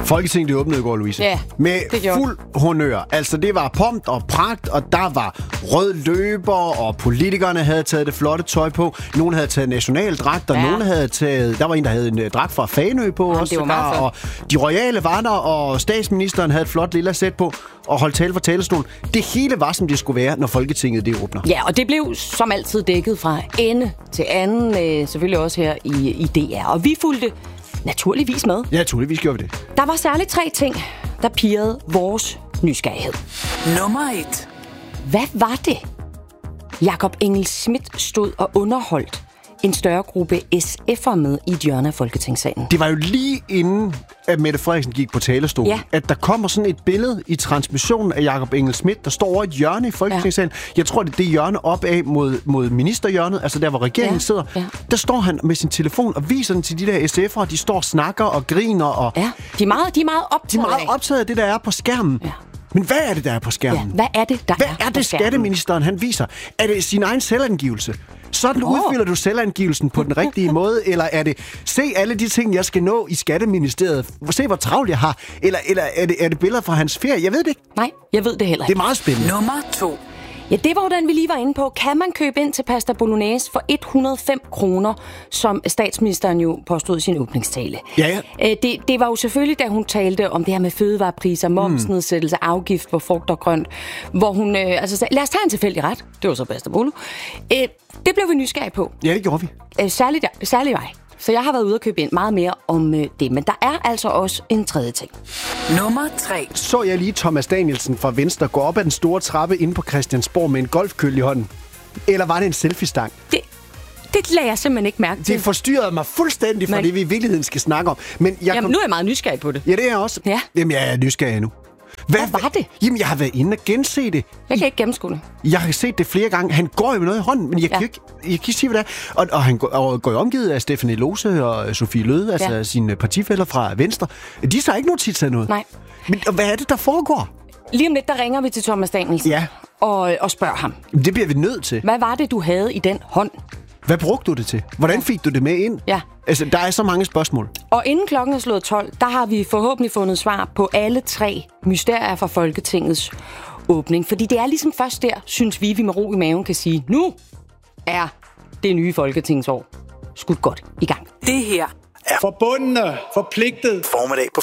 Folketinget det åbnede i går, Louise. Ja, med det fuld honør. Altså, det var pomp og pragt, og der var rød løber, og politikerne havde taget det flotte tøj på. Nogle havde taget nationaldragt, og nogle havde taget... Der var en, der havde en dragt fra Fanø på også. Og de royale var der, og statsministeren havde et flot lille sæt på, og holdt tale fra talerstolen. Det hele var, som det skulle være, når Folketinget det åbner. Ja, og det blev som altid dækket fra ende til anden, selvfølgelig også her i DR. Og vi fulgte naturligvis med. Ja, naturligvis gjorde vi det. Der var særligt 3 ting, der pirrede vores nysgerrighed. Nummer 1. Hvad var det? Jakob Engel-Schmidt stod og underholdt en større gruppe SF'er med i et hjørne af Folketingssalen. Det var jo lige inden, at Mette Frederiksen gik på talerstolen, at der kommer sådan et billede i transmissionen af Jakob Engel-Schmidt, der står over et hjørne i Folketingssalen. Jeg tror, det er det hjørne opad mod ministerhjørnet, altså der, hvor regeringen sidder. Der står han med sin telefon og viser den til de der SF'ere, de står og snakker og griner. Og de er meget optaget. De er meget optaget af det, der er på skærmen. Ja. Men hvad er det, der er på skærmen? Ja, hvad er det, der hvad er det, skatteministeren han viser? Er det sin egen selvangivelse? Sådan udfylder du selvangivelsen på den rigtige måde? Eller er det, se alle de ting, jeg skal nå i Skatteministeriet, se hvor travlt jeg har? Eller er det billeder fra hans ferie? Jeg ved det ikke. Nej, jeg ved det heller ikke. Det er meget spændende. Nummer 2. Ja, det var den, vi lige var inde på. Kan man købe ind til pasta bolognese for 105 kroner, som statsministeren jo påstod i sin åbningstale? Ja. Det var jo selvfølgelig, da hun talte om det her med fødevarepriser, momsnedsættelse, afgift på frugt og grønt, hvor hun sagde, lad os tage en tilfældig ret. Det var så pasta bolo. Det blev vi nysgerrige på. Ja, det gjorde vi. Særligt mig. Så jeg har været ude og købe ind meget mere om det. Men der er altså også en tredje ting. Nummer 3. Så jeg lige Thomas Danielsen fra Venstre gå op ad den store trappe inde på Christiansborg med en golfkølle i hånden? Eller var det en selfie-stang? Det lader jeg simpelthen ikke mærke til. Det forstyrrede mig fuldstændig fra det, vi i virkeligheden skal snakke om. Men nu er jeg meget nysgerrig på det. Ja, det er jeg også. Ja. Jamen, jeg er nysgerrig nu. Hvad var det? Jamen, jeg har været inde og gense det. Jeg kan ikke gennemskue det. Jeg har set det flere gange. Han går jo med noget i hånden, men jeg kan ikke sige, hvad det er. Og han går jo omgivet af Stephanie Lose og Sofie Løde, altså sine partifæller fra Venstre. De har ikke notits af noget. Nej. Men hvad er det, der foregår? Lige om lidt, der ringer vi til Thomas Danielsen og spørger ham. Men det bliver vi nødt til. Hvad var det, du havde i den hånd? Hvad brugte du det til? Hvordan fik du det med ind? Ja. Altså, der er så mange spørgsmål. Og inden klokken er slået 12, der har vi forhåbentlig fundet svar på alle 3 mysterier fra Folketingets åbning. Fordi det er ligesom først der, synes vi med ro i maven kan sige, nu er det nye folketingsår skudt godt i gang. Det her er forbundne, forpligtet. Formiddag på